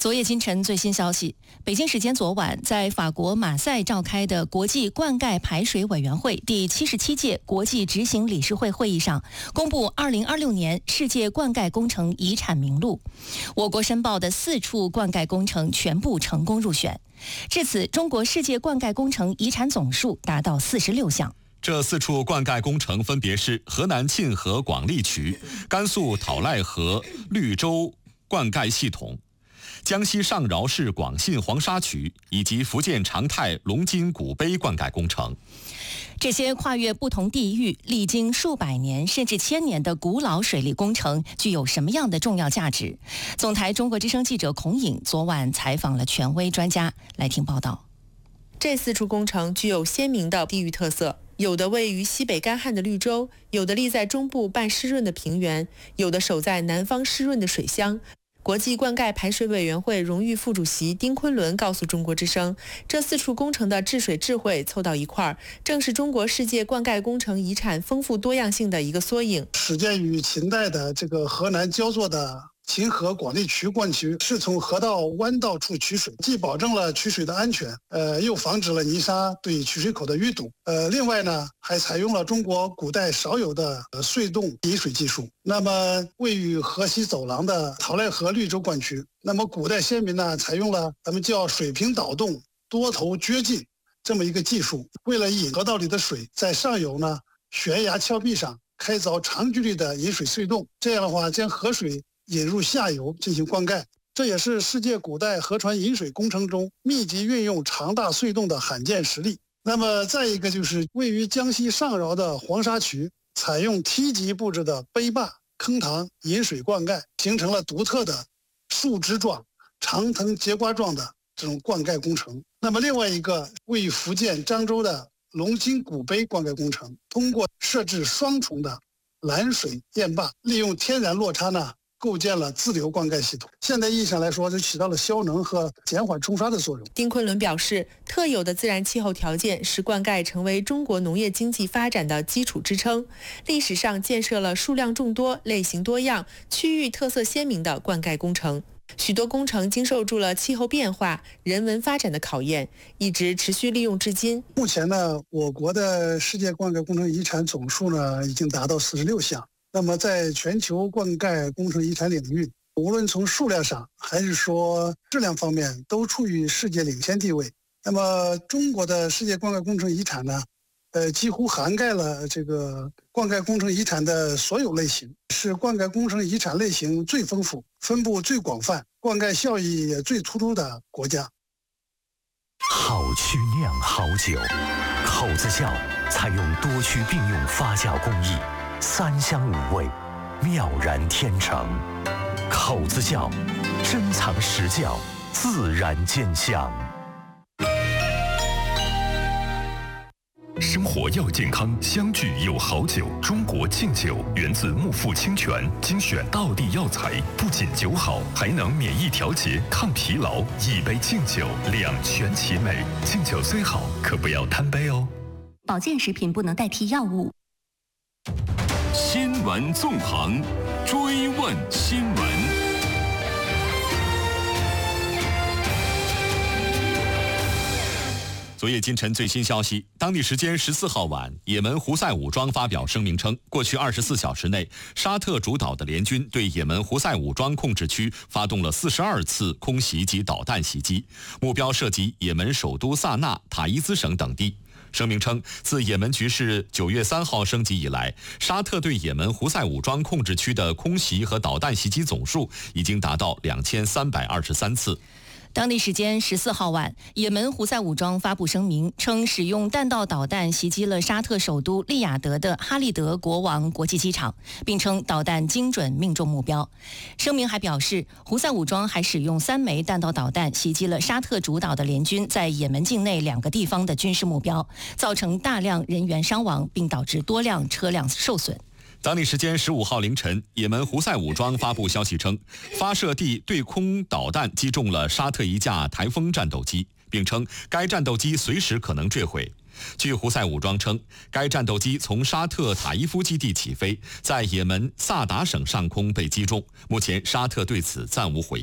昨夜今晨最新消息，北京时间昨晚，在法国马赛召开的国际灌溉排水委员会第77届国际执行理事会会议上，公布2026年世界灌溉工程遗产名录。我国申报的4处灌溉工程全部成功入选。至此，中国世界灌溉工程遗产总数达到46项。 这4处灌溉工程分别是河南沁河广利渠、甘肃讨赖河绿洲灌溉系统、江西上饶市广信黄沙渠以及福建长泰龙津古碑灌溉工程。 这些跨越不同地域、历经数百年甚至千年的古老水利工程具有什么样的重要价值？总台中国之声记者孔颖昨晚采访了权威专家，来听报道。 这4处工程具有鲜明的地域特色，有的位于西北干旱的绿洲，有的立在中部半湿润的平原，有的守在南方湿润的水乡。国际灌溉排水委员会荣誉副主席丁昆仑告诉中国之声，这4处工程的治水智慧凑到一块儿，正是中国世界灌溉工程遗产丰富多样性的一个缩影。 始建于秦代的这个河南焦作的沁河广利渠灌渠，是从河道弯道处取水，既保证了取水的安全，又防止了泥沙对取水口的淤堵。另外呢，还采用了中国古代少有的隧洞引水技术。那么位于河西走廊的讨赖河绿洲灌渠，那么古代先民呢，采用了咱们叫水平导洞、多头掘进这么一个技术，为了引河道里的水，在上游呢悬崖峭壁上开凿长距离的引水隧洞，这样的话将河水引入下游进行灌溉，这也是世界古代河船引水工程中密集运用长大隧洞的罕见实例。那么再一个就是位于江西上饶的黄沙渠，采用梯级布置的碑坝坑塘引水灌溉，形成了独特的树枝状、长藤节瓜状的这种灌溉工程。那么另外一个位于福建漳州的龙津古碑灌溉工程，通过设置双重的拦水堰坝，利用天然落差呢，构建了自流灌溉系统。现代意义上来说，就起到了消能和减缓冲刷的作用。 丁昆仑表示，特有的自然气候条件使灌溉成为中国农业经济发展的基础支撑。历史上建设了数量众多、类型多样、区域特色鲜明的灌溉工程。许多工程经受住了气候变化、人文发展的考验，一直持续利用至今。 目前呢，我国的世界灌溉工程遗产总数呢，已经达到46项。那么在全球灌溉工程遗产领域，无论从数量上还是说质量方面，都处于世界领先地位。那么中国的世界灌溉工程遗产呢，几乎涵盖了这个灌溉工程遗产的所有类型，是灌溉工程遗产类型最丰富、分布最广泛、灌溉效益也最突出的国家。 好曲酿好酒，口子窖采用多区并用发酵工艺，3香5味，妙然天成。口子窖，珍藏实窖，自然见香。 生活要健康，相聚有好酒。中国敬酒源自木富清泉，精选道地药材，不仅酒好，还能免疫调节、抗疲劳。一杯敬酒，两全其美。敬酒虽好，可不要贪杯哦。 保健食品不能代替药物。 新闻纵横，追问新闻。 昨夜今晨最新消息，当地时间14号晚，也门胡塞武装发表声明称，过去24小时内，沙特主导的联军对也门胡塞武装控制区发动了42次空袭及导弹袭击，目标涉及也门首都萨那、塔伊兹省等地。声明称，自也门局势9月3号升级以来，沙特对也门胡塞武装控制区的空袭和导弹袭击总数已经达到2323次。 当地时间14号晚，也门胡塞武装发布声明称，使用弹道导弹袭击了沙特首都利雅得的哈利德国王国际机场，并称导弹精准命中目标。声明还表示，胡塞武装还使用3枚弹道导弹袭击了沙特主导的联军在也门境内2个地方的军事目标，造成大量人员伤亡，并导致多辆车辆受损。 当地时间15号凌晨，也门胡塞武装发布消息称，发射地对空导弹击中了沙特一架台风战斗机，并称该战斗机随时可能坠毁。据胡塞武装称，该战斗机从沙特塔伊夫基地起飞，在也门萨达省上空被击中。目前沙特对此暂无回应。